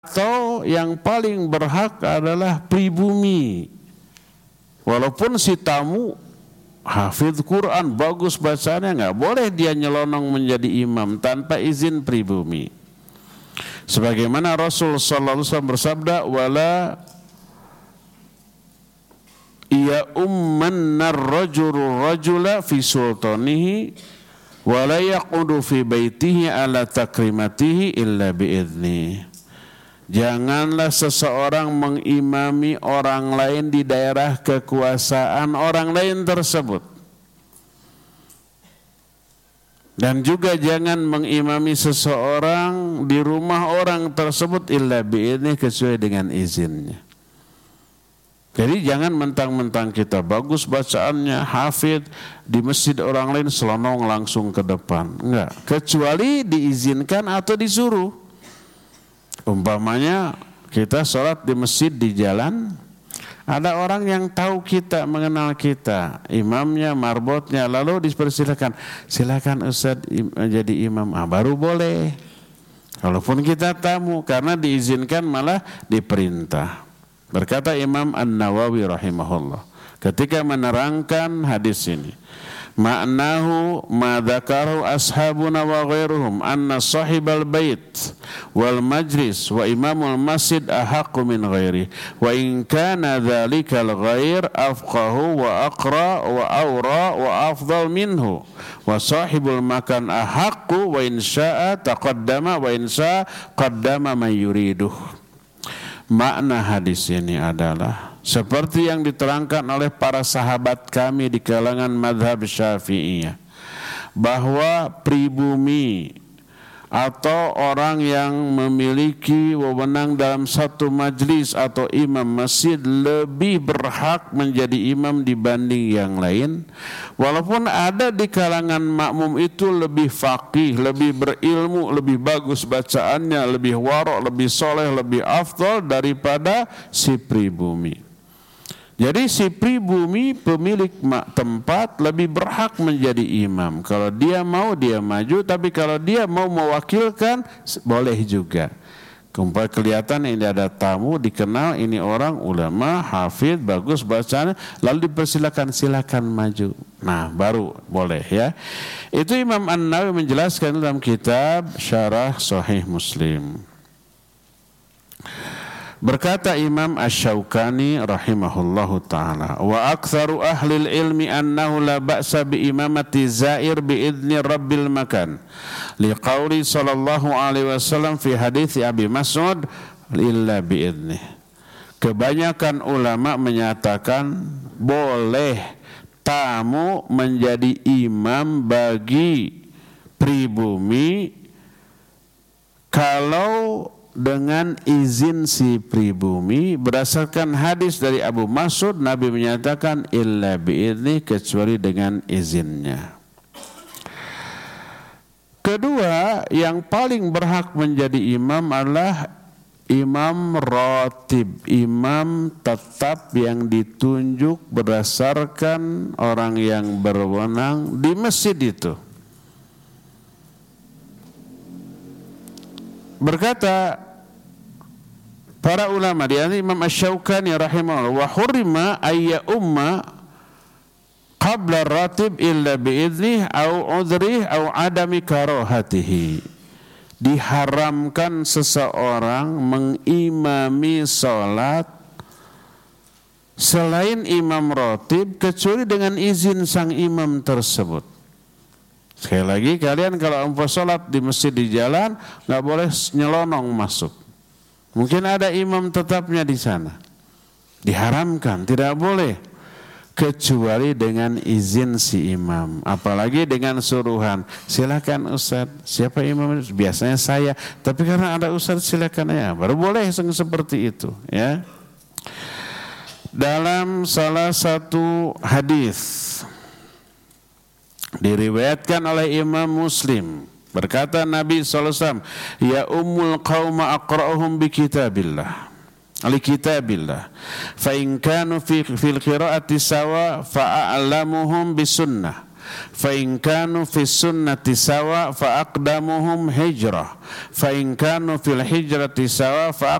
Atau yang paling berhak adalah pribumi. Walaupun si tamu hafidz Quran, bagus bacaannya, nggak boleh dia nyelonong menjadi imam tanpa izin pribumi. Sebagaimana Rasul sallallahu alaihi wasallam bersabda, wala ya ummannar rajulu rajula fi sultanihi wala yaqudu fi baitihi ala takrimatihi illa biidzni. Janganlah seseorang mengimami orang lain di daerah kekuasaan orang lain tersebut. Dan juga jangan mengimami seseorang di rumah orang tersebut illa bi'idzni, kecuali dengan izinnya. Jadi jangan mentang-mentang kita bagus bacaannya, hafidz, di masjid orang lain selonong langsung ke depan. Enggak, kecuali diizinkan atau disuruh. Umpamanya kita sholat di masjid di jalan, ada orang yang tahu kita, mengenal kita, imamnya, marbotnya, lalu dipersilakan, silakan Ustaz jadi imam, baru boleh. Walaupun kita tamu, karena diizinkan malah diperintah. Berkata Imam An-Nawawi rahimahullah ketika menerangkan hadis ini, ma'nahu ma dzakarahu ashabuna wa ghairuhum anna sahibal bait wal majlis wa imamul masjid ahaqqu min ghairi wa in kana dzalikal ghair afqahu wa aqra wa awra wa afdal minhu wa sahibul makan ahaqqu wa in syaa taqaddama wa in syaa qaddama man yuriduh. Makna hadis ini adalah seperti yang diterangkan oleh para sahabat kami di kalangan mazhab Syafi'iyah, bahwa pribumi atau orang yang memiliki wewenang dalam satu majlis atau imam masjid lebih berhak menjadi imam dibanding yang lain, walaupun ada di kalangan makmum itu lebih faqih, lebih berilmu, lebih bagus bacaannya, lebih warok, lebih soleh, lebih afdal daripada si pribumi. Jadi si pribumi, pemilik tempat, lebih berhak menjadi imam. Kalau dia mau, dia maju. Tapi kalau dia mau mewakilkan, boleh juga. Kumpul kelihatan ini ada tamu, dikenal ini orang ulama, hafidz, bagus bacaan, lalu dipersilakan, silakan maju. Nah, baru boleh ya. Itu Imam An-Nawawi menjelaskan dalam kitab Syarah Sahih Muslim. Berkata Imam Asy-Syaukani rahimahullahu ta'ala, wa aktsaru ahlil ilmi annahu la ba'sa bi imamati zair bi idzni rabbil makan liqauli sallallahu alaihi wasallam fi hadits Abi Mas'ud illa bi idzni. Kebanyakan ulama menyatakan boleh tamu menjadi imam bagi pribumi kalau dengan izin si pribumi. Berdasarkan hadis dari Abu Mas'ud, Nabi menyatakan illa bi'izni, kecuali dengan izinnya. Kedua, yang paling berhak menjadi imam adalah imam ratib, imam tetap yang ditunjuk berdasarkan orang yang berwenang di masjid itu. Berkata para ulama, di antaranya Imam Asy-Syaukani rahimahullah, wa hurima ayya umma qabla ratib illa bi'idnih au udhrih au adami karahatihi. Diharamkan seseorang mengimami salat selain imam ratib kecuali dengan izin sang imam tersebut. Sekali lagi, kalian kalau umpah sholat di masjid di jalan, nggak boleh nyelonong masuk. Mungkin ada imam tetapnya di sana, diharamkan, tidak boleh, kecuali dengan izin si imam. Apalagi dengan suruhan, silakan Ustaz, siapa imam? Biasanya saya, tapi karena ada Ustaz silakan ya, baru boleh seperti itu ya. Dalam salah satu hadis diriwayatkan oleh Imam Muslim, berkata Nabi SAW, ya ummul qawma aqra'uhum bi kitabillah, li kitabillah, fa in kanu fil qira'ati sawa fa a'lamuhum bis sunnah, fa in kanu fis sunnati sawa fa aqdamuhum hijrah fa in kanu fil hijrati sawa fa